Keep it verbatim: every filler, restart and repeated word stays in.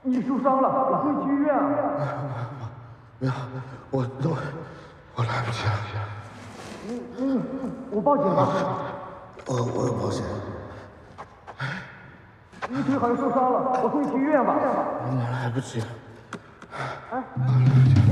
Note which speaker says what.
Speaker 1: 你受伤了，我送你去医院啊！
Speaker 2: 没有，我都我来不及了。
Speaker 1: 嗯嗯，我报警吧。
Speaker 2: 我我有保险。
Speaker 1: 你腿好像受伤了，我送你去医院吧。
Speaker 2: 我来不及了。
Speaker 1: 哎。
Speaker 2: 我来不及了。